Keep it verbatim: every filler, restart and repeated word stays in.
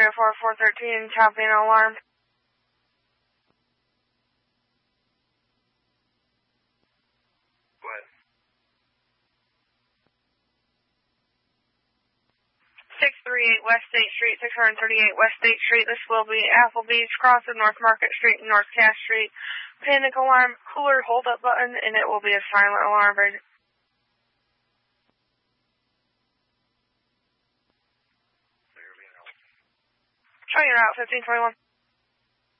three oh four, four thirteen, chopping alarm. What? six thirty-eight West State Street, six thirty-eight West State Street. This will be Applebee's, crossing North Market Street and North Cass Street. Panic alarm, cooler hold up button, and it will be a silent alarm. Try your route, fifteen twenty-one.